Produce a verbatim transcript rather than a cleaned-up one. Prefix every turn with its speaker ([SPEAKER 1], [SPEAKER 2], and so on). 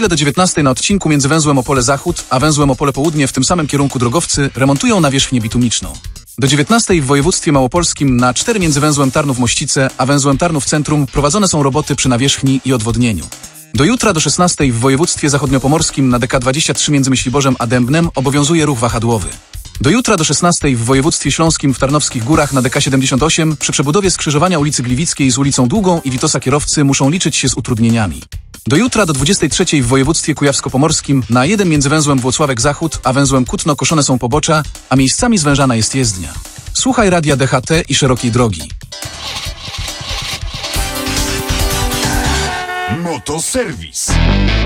[SPEAKER 1] Równolegle do dziewiętnastej na odcinku między węzłem Opole Zachód a węzłem Opole Południe w tym samym kierunku drogowcy remontują nawierzchnię bitumiczną. Do dziewiętnastej w województwie małopolskim na cztery między węzłem Tarnów-Mościce a węzłem Tarnów Centrum prowadzone są roboty przy nawierzchni i odwodnieniu. Do jutra do szesnastej w województwie zachodniopomorskim na D K dwadzieścia trzy między Myśliborzem a Dębnem obowiązuje ruch wahadłowy. Do jutra do szesnastej w województwie śląskim w Tarnowskich Górach na D K siedemdziesiąt osiem przy przebudowie skrzyżowania ulicy Gliwickiej z ulicą Długą i Witosa kierowcy muszą liczyć się z utrudnieniami. Do jutra do dwudziestej trzeciej w województwie kujawsko-pomorskim na jeden między węzłem Włocławek Zachód a węzłem Kutno koszone są pobocza, a miejscami zwężana jest jezdnia. Słuchaj radia D H T i szerokiej drogi.
[SPEAKER 2] Motoserwis.